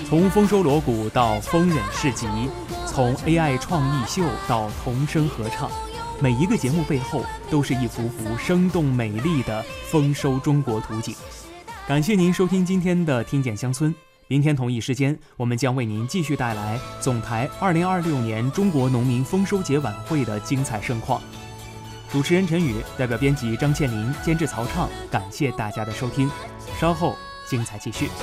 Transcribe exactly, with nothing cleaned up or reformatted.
从丰收锣鼓到丰忍市集，从 A I 创意秀到童声合唱，每一个节目背后都是一幅幅生动美丽的丰收中国图景。感谢您收听今天的听见乡村，明天同一时间，我们将为您继续带来总台二零二六年中国农民丰收节晚会的精彩盛况。主持人陈宇，代表编辑张倩林，监制曹畅，感谢大家的收听，稍后精彩继续。